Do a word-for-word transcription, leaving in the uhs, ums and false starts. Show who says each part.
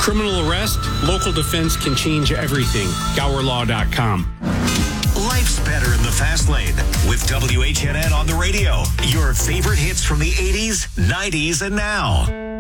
Speaker 1: Criminal arrest, local defense can change everything. Gower Law dot com.
Speaker 2: Life's better in the fast lane with W H N N on the radio. Your favorite hits from the eighties, nineties, and now.